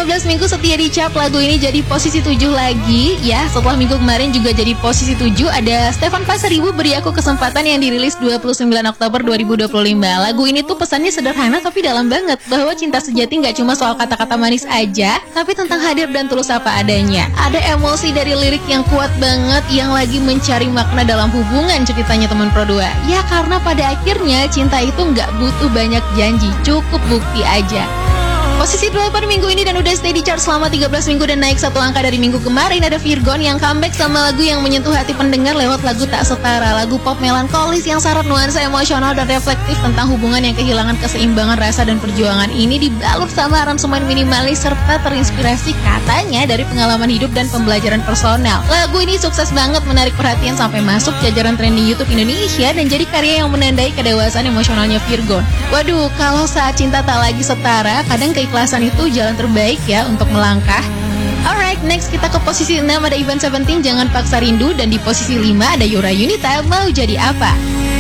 15 minggu setia di chart, lagu ini jadi posisi 7 lagi ya. Setelah minggu kemarin juga jadi posisi 7. Ada Stefan Pasaribu, Beri Aku Kesempatan, yang dirilis 29 Oktober 2025. Lagu ini tuh pesannya sederhana tapi dalam banget, bahwa cinta sejati gak cuma soal kata-kata manis aja, tapi tentang hadir dan tulus apa adanya. Ada emosi dari lirik yang kuat banget, yang lagi mencari makna dalam hubungan, ceritanya teman Pro 2. Ya karena pada akhirnya cinta itu gak butuh banyak janji, cukup bukti aja. Posisi 8 minggu ini dan udah stay di chart selama 13 minggu dan naik 1 angka dari minggu kemarin. Ada Virgon yang comeback sama lagu yang menyentuh hati pendengar lewat lagu Tak Setara. Lagu pop melankolis yang syarat nuansa emosional dan reflektif tentang hubungan yang kehilangan keseimbangan rasa dan perjuangan ini dibalut sama aransemen minimalis serta terinspirasi katanya dari pengalaman hidup dan pembelajaran personal. Lagu ini sukses banget menarik perhatian sampai masuk jajaran trending YouTube Indonesia dan jadi karya yang menandai kedewasaan emosionalnya Virgon. Waduh, kalau saat cinta tak lagi setara, kadang keikhlasan itu jalan terbaik ya untuk melangkah. Alright, next kita ke posisi 6 ada Ivan Seventeen, Jangan Paksa Rindu, dan di posisi 5 ada Yura Yunita, Mau Jadi Apa.